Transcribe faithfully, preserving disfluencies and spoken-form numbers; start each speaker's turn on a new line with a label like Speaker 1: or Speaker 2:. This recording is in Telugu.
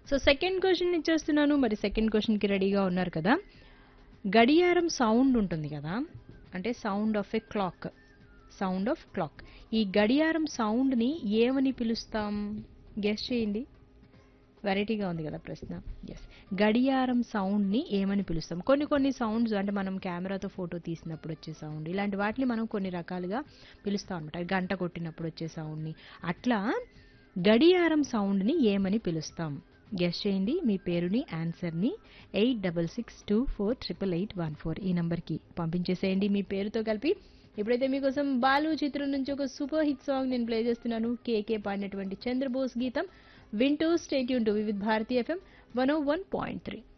Speaker 1: సో సెకండ్ క్వశ్చన్ ఇచ్చేస్తున్నాను. మరి సెకండ్ క్వశ్చన్కి రెడీగా ఉన్నారు కదా. గడియారం సౌండ్ ఉంటుంది కదా, అంటే sound of a clock, sound of clock. ఈ గడియారం సౌండ్ని ఏమని పిలుస్తాం? గెస్ చేయండి. వెరైటీగా ఉంది కదా ప్రశ్న. ఎస్, గడియారం సౌండ్ని ఏమని పిలుస్తాం? కొన్ని కొన్ని సౌండ్స్ అంటే మనం కెమెరాతో ఫోటో తీసినప్పుడు వచ్చే సౌండ్, ఇలాంటి వాటిని మనం కొన్ని రకాలుగా పిలుస్తాం అనమాట. గంట కొట్టినప్పుడు వచ్చే సౌండ్ని. అట్లా గడియారం సౌండ్ని ఏమని పిలుస్తాం? గెస్ చేయండి. మీ పేరుని, ఆన్సర్ని eight double six two four triple eight one four ఈ నంబర్కి పంపించేసేయండి మీ పేరుతో కలిపి. ఇప్పుడైతే మీకోసం బాలు చిత్రం నుంచి ఒక సూపర్ హిట్ సాంగ్ నేను ప్లే చేస్తున్నాను. కేకే పాడినటువంటి చంద్రబోస్ గీతం వింటూ state Yoon to with Bharati FM one oh one point three.